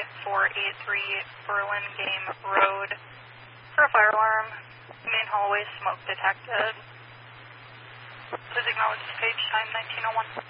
Burlingame Road for a fire alarm. Main hallway smoke detected. Please acknowledge page time 1901.